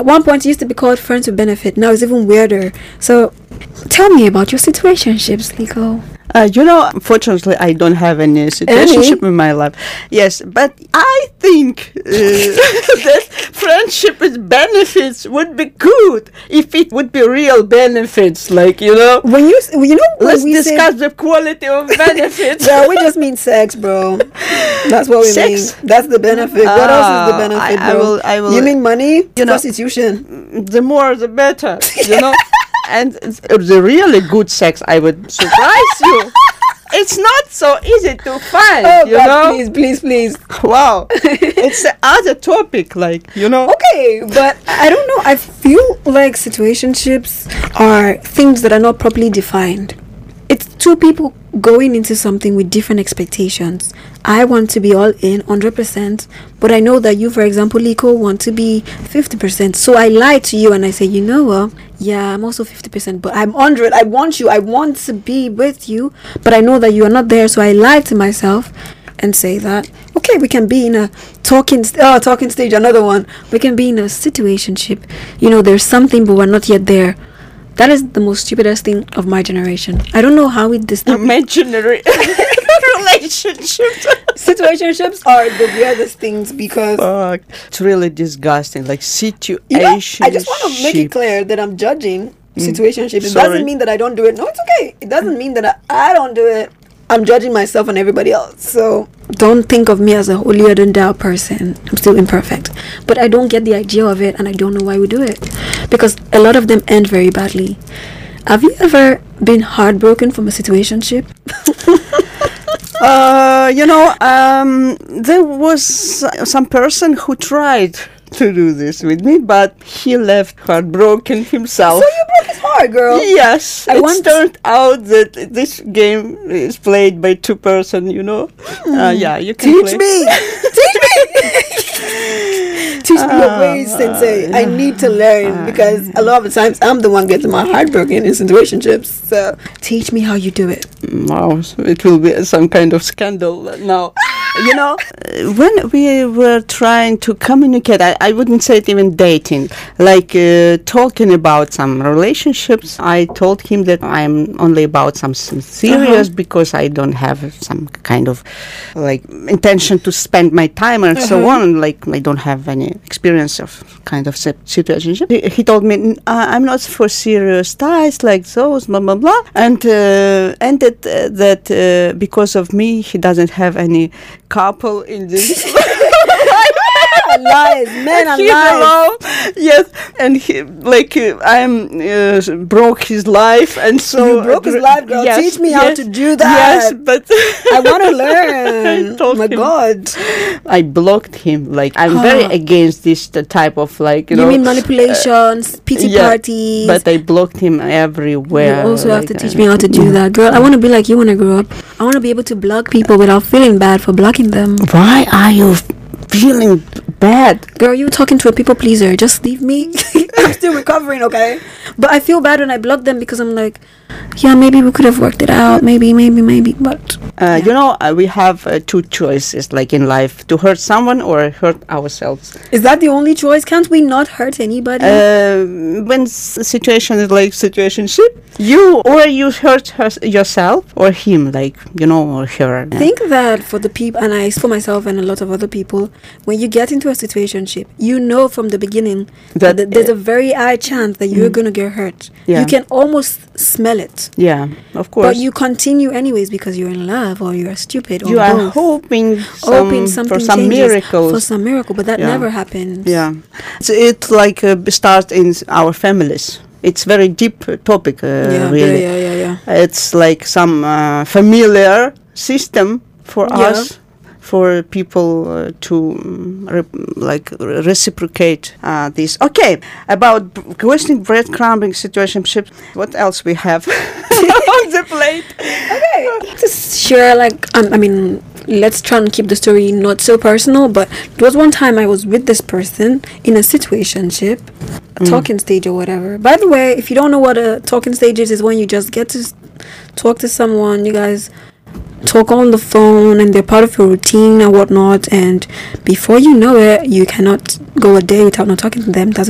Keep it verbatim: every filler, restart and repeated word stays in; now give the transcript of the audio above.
At one point, it used to be called friends with benefit. Now it's even weirder. So, tell me about your situationships, Liko. Uh, you know, unfortunately, I don't have any situationship Any? in my life. Yes, but I think uh, that friendship with benefits would be good if it would be real benefits. Like, you know, When you, s- you know, when let's we discuss say, the quality of benefits. girl, we just mean sex, bro. That's what we Sex? mean. That's the benefit. What else is the Ah, benefit, I- I bro? will- I will- You mean money? you know- Prostitution. The more, the better. You know, and it's- the really good sex, I would surprise you. It's not so easy to find. Oh, you God, know. please, please, please. Wow, it's the other topic, like, you know. Okay, but I don't know. I feel like situationships are things that are not properly defined. It's two people going into something with different expectations. I want to be all in one hundred percent, but I know that you, for example, Liko, want to be fifty percent. So I lie to you and I say, you know what? Yeah, I'm also fifty percent, but I'm one hundred. I want you. I want to be with you, but I know that you are not there. So I lie to myself and say that, okay, we can be in a talking, st- oh, talking stage, another one. We can be in a situationship. You know, there's something, but we're not yet there. That is the most stupidest thing of my generation. I don't know how we distinguish. Imaginary relationships. Situationships are the weirdest things because Fuck. It's really disgusting. Like situation. you know, I just want to make it clear that I'm judging situationships. It Sorry. doesn't mean that I don't do it. No, it's okay. It doesn't mean that I, I don't do it. I'm judging myself and everybody else. So don't think of me as a holier than thou person. I'm still imperfect. But I don't get the idea of it and I don't know why we do it. Because a lot of them end very badly. Have you ever been heartbroken from a situationship? Uh, you know, um, there was some person who tried to do this with me, but he left heartbroken himself. So you broke his heart, girl. Yes, I it want- turned out that this game is played by two person. You know, uh, yeah, you can Teach play. me! Teach me! Teach me your ways, sensei. I need to learn because a lot of the times I'm the one getting my heart broken in situationships. So teach me how you do it. Wow, so it will be some kind of scandal now. You know, uh, when we were trying to communicate, I, I wouldn't say it even dating, like uh, talking about some relationships, I told him that I'm only about something serious Uh-huh. because I don't have some kind of like intention to spend my time and so Uh-huh. on. Like I don't have any experience of kind of se- situationship. He, he told me "N- uh, I'm not for serious ties like those, blah blah blah, and uh, and that uh, that uh, because of me he doesn't have any couple in this. Lies, men are He's lies. alone. Yes, and he like uh, I'm uh, broke his life, and so You broke his life, girl. Yes, Teach me how yes, to do that. Yes, but I want to learn. I told My him. God. I blocked him. Like I'm very against this the type of like you, You know. mean manipulations, pity yeah, parties. But I blocked him you everywhere. also have like, to teach I- me how to do that, girl. I want to be like you when I grow up. I want to be able to block people without feeling bad for blocking them. Why are you feeling bad? Girl, you talking to a people pleaser. Just leave me. I'm still recovering, okay? But I feel bad when I block them because I'm like, yeah, maybe we could have worked it out. Maybe, maybe, maybe. But Uh, You know, uh, we have uh, two choices, like in life, to hurt someone or hurt ourselves. is that the only choice? Can't we not hurt anybody? Uh, when s- situation is like situationship, you or you hurt her, yourself or him, like you know, or her. I think that for the people, and I for myself and a lot of other people, when you get into a situationship, you know from the beginning that, That, th- there's uh, a very high chance that you're gonna get hurt. Yeah. You can almost smell it, Yeah, of course. but you continue anyways because you're in love or you're stupid or You are both. hoping, some, Hoping something for some changes, miracles. for some miracle, but that Yeah. never happens. Yeah, it's, it's like uh, start in our families. It's very deep uh, topic, uh, yeah, really. yeah, yeah, yeah, yeah. It's like some uh, familiar system for Yeah. us, for people uh, to um, re- like re- reciprocate uh, this. Okay, about b- questioning breadcrumbing situationship. What else we have on the plate? Okay, just share like um, I mean, let's try and keep the story not so personal. But there was one time I was with this person in a situationship, a talking stage or whatever. By the way, if you don't know what a talking stage is, is when you just get to s- talk to someone. You guys talk on the phone and they're part of your routine and whatnot, and before you know it, you cannot go a day without not talking to them. That's